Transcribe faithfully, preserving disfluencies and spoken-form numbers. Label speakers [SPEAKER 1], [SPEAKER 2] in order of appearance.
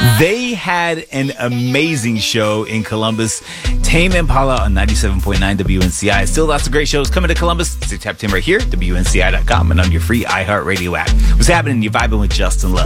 [SPEAKER 1] They had an amazing show in Columbus. Tame Impala on ninety-seven point nine W N C I. Still lots of great shows coming to Columbus. So tap in right here, W N C I dot com, and on your free iHeartRadio app. What's happening? You're vibing with Justin Love.